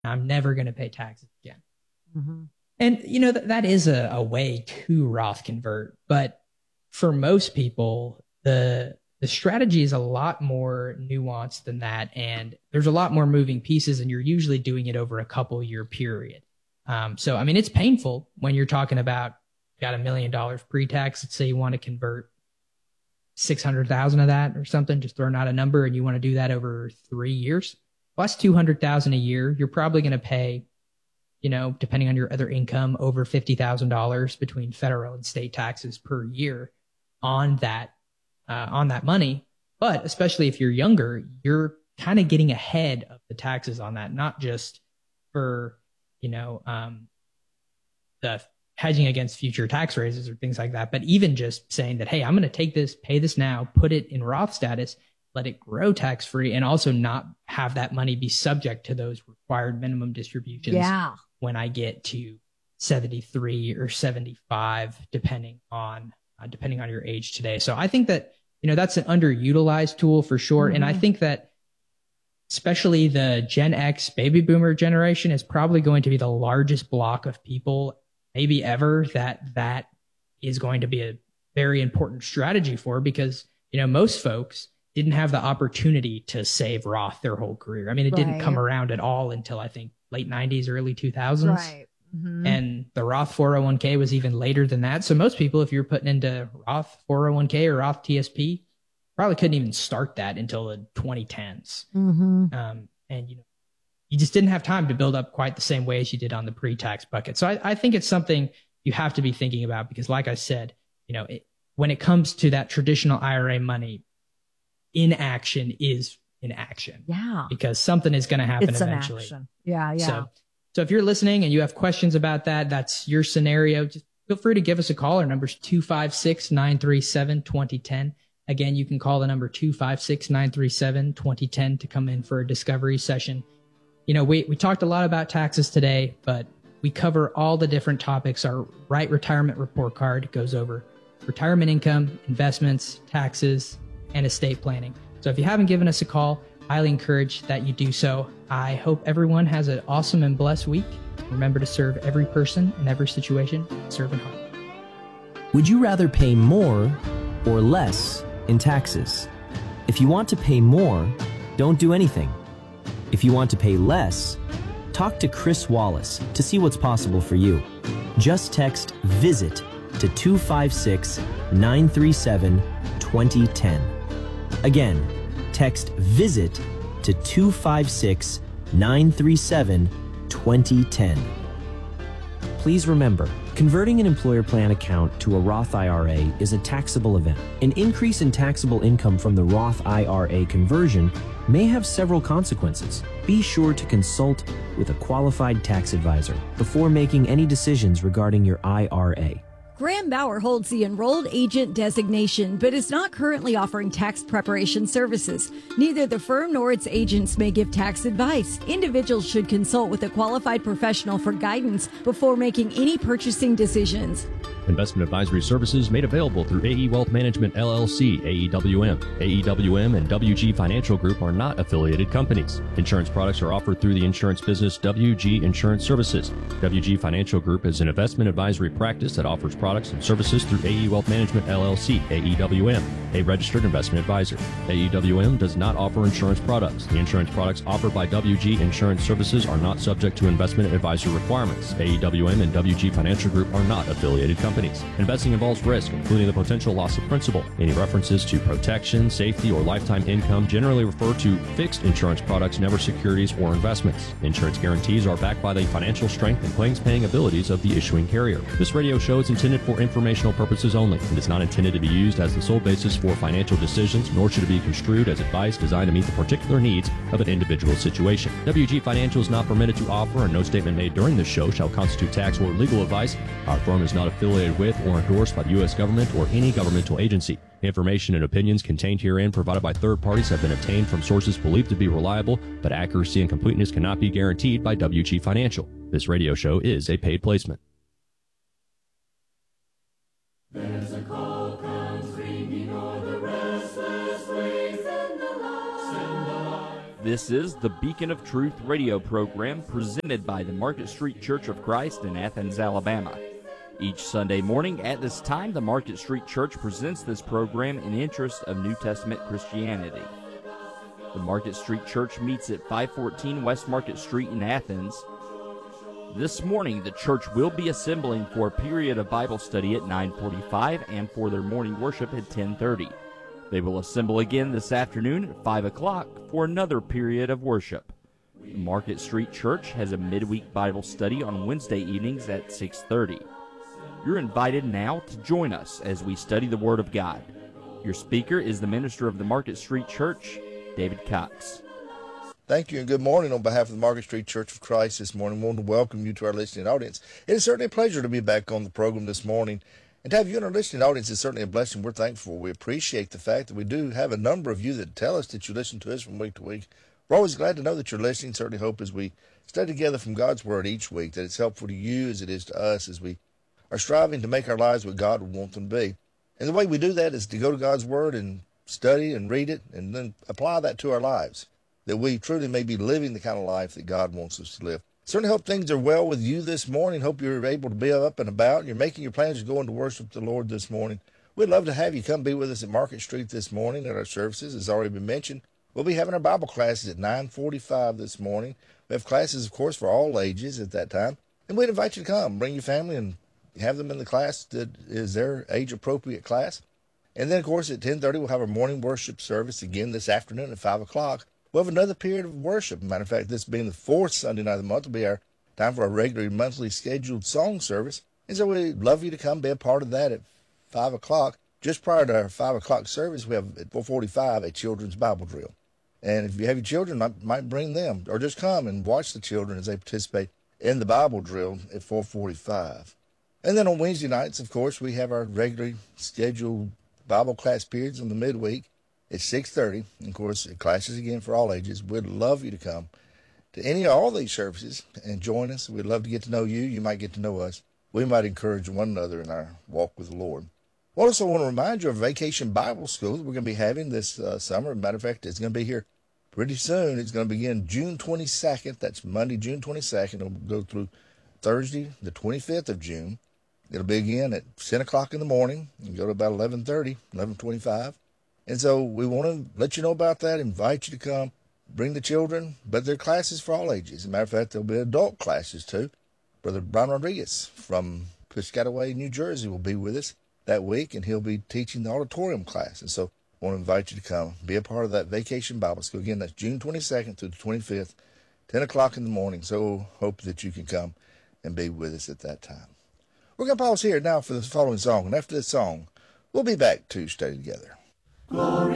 I'm never going to pay taxes again. Hmm. And that is a way to Roth convert, but for most people, the strategy is a lot more nuanced than that, and there's a lot more moving pieces, and you're usually doing it over a couple year period. So I mean, it's painful when you're talking about got $1 million pre-tax. Let's say you want to convert 600,000 of that or something, just throwing out a number, and you want to do that over 3 years. Well, that's 200,000 a year. You're probably going to pay, depending on your other income, over $50,000 between federal and state taxes per year on that money. But especially if you're younger, you're kind of getting ahead of the taxes on that, not just for, the hedging against future tax raises or things like that, but even just saying that, hey, I'm going to take this, pay this now, put it in Roth status, let it grow tax free, and also not have that money be subject to those required minimum distributions. Yeah. When I get to 73 or 75, depending on your age today. So I think that, that's an underutilized tool for sure. Mm-hmm. And I think that especially the Gen X baby boomer generation is probably going to be the largest block of people maybe ever that is going to be a very important strategy for, because, most folks didn't have the opportunity to save Roth their whole career. I mean, it didn't come around at all until I think late 90s, early 2000s. Right. Mm-hmm. And the Roth 401k was even later than that. So most people, if you're putting into Roth 401k or Roth TSP, probably couldn't even start that until the 2010s. Mm-hmm. And, you just didn't have time to build up quite the same way as you did on the pre-tax bucket. So I think it's something you have to be thinking about, because like I said, when it comes to that traditional IRA money, inaction is inaction. Yeah. Because something is going to happen it's eventually. An action. Yeah. Yeah. So if you're listening and you have questions about that, that's your scenario, just feel free to give us a call. Our number's 256-937-2010. Again, you can call the number 256-937-2010 to come in for a discovery session. We talked a lot about taxes today, but we cover all the different topics. Our Right Retirement Report Card goes over retirement income, investments, taxes, and estate planning. So if you haven't given us a call, highly encourage that you do so. I hope everyone has an awesome and blessed week. Remember to serve every person in every situation, serve in heart. Would you rather pay more or less in taxes? If you want to pay more, don't do anything. If you want to pay less, talk to Chris Wallace to see what's possible for you. Just text VISIT to 256-937-2010. Again, text VISIT to 256-937-2010. Please remember, converting an employer plan account to a Roth IRA is a taxable event. An increase in taxable income from the Roth IRA conversion may have several consequences. Be sure to consult with a qualified tax advisor before making any decisions regarding your IRA. Graham Bauer holds the enrolled agent designation, but is not currently offering tax preparation services. Neither the firm nor its agents may give tax advice. Individuals should consult with a qualified professional for guidance before making any purchasing decisions. Investment advisory services made available through AE Wealth Management LLC, AEWM. AEWM and WG Financial Group are not affiliated companies. Insurance products are offered through the insurance business WG Insurance Services. WG Financial Group is an investment advisory practice that offers products and services through AE Wealth Management LLC, AEWM, a registered investment advisor. AEWM does not offer insurance products. The insurance products offered by WG Insurance Services are not subject to investment advisor requirements. AEWM and WG Financial Group are not affiliated companies. Investing involves risk, including the potential loss of principal. Any references to protection, safety, or lifetime income generally refer to fixed insurance products, never securities or investments. Insurance guarantees are backed by the financial strength and claims-paying abilities of the issuing carrier. This radio show is intended for informational purposes only and is not intended to be used as the sole basis for financial decisions, nor should it be construed as advice designed to meet the particular needs of an individual situation. WG Financial is not permitted to offer, and no statement made during this show shall constitute tax or legal advice. Our firm is not affiliated with or endorsed by the U.S. government or any governmental agency. Information and opinions contained herein provided by third parties have been obtained from sources believed to be reliable, but accuracy and completeness cannot be guaranteed by WG Financial. This radio show is a paid placement. There's a call comes ringing o'er the restless waves, send the light This is the Beacon of Truth radio program presented by the Market Street Church of Christ in Athens, Alabama. Each Sunday morning at this time, the Market Street Church presents this program in interest of New Testament Christianity. The Market Street Church meets at 514 West Market Street in Athens. This morning, the church will be assembling for a period of Bible study at 9:45 and for their morning worship at 10:30. They will assemble again this afternoon at 5 o'clock for another period of worship. The Market Street Church has a midweek Bible study on Wednesday evenings at 6:30. You're invited now to join us as we study the Word of God. Your speaker is the minister of the Market Street Church, David Cox. Thank you and good morning on behalf of the Market Street Church of Christ this morning. I want to welcome you to our listening audience. It is certainly a pleasure to be back on the program this morning. And to have you in our listening audience is certainly a blessing. We're thankful. We appreciate the fact that we do have a number of you that tell us that you listen to us from week to week. We're always glad to know that you're listening. Certainly hope as we study together from God's Word each week that it's helpful to you as it is to us as we are striving to make our lives what God would want them to be. And the way we do that is to go to God's Word and study and read it and then apply that to our lives, that we truly may be living the kind of life that God wants us to live. Certainly hope things are well with you this morning. Hope you're able to be up and about. You're making your plans to go into worship the Lord this morning. We'd love to have you come be with us at Market Street this morning at our services. As already been mentioned, we'll be having our Bible classes at 9:45 this morning. We have classes, of course, for all ages at that time. And we'd invite you to come. Bring your family and have them in the class that is their age-appropriate class. And then, of course, at 10:30, we'll have our morning worship service again this afternoon at 5 o'clock. We'll have another period of worship. Matter of fact, this being the fourth Sunday night of the month will be our time for our regular monthly scheduled song service. And so we'd love you to come be a part of that at 5 o'clock. Just prior to our 5 o'clock service, we have at 4:45 a children's Bible drill. And if you have your children, I might bring them or just come and watch the children as they participate in the Bible drill at 4:45. And then on Wednesday nights, of course, we have our regularly scheduled Bible class periods in the midweek. It's 6:30, and of course, classes again for all ages. We'd love you to come to any or all these services and join us. We'd love to get to know you. You might get to know us. We might encourage one another in our walk with the Lord. We also want to remind you of Vacation Bible School that we're going to be having this summer. Matter of fact, it's going to be here pretty soon. It's going to begin June 22nd. That's Monday, June 22nd. It'll go through Thursday, the 25th of June. It'll begin at 10 o'clock in the morning and go to about 11:30, 11:25. And so we want to let you know about that, invite you to come, bring the children, but there are classes for all ages. As a matter of fact, there'll be adult classes too. Brother Brian Rodriguez from Piscataway, New Jersey will be with us that week, and he'll be teaching the auditorium class. And so I want to invite you to come, be a part of that Vacation Bible School. Again, that's June 22nd through the 25th, 10 o'clock in the morning. So hope that you can come and be with us at that time. We're going to pause here now for the following song, and after this song, we'll be back to study together. Glory.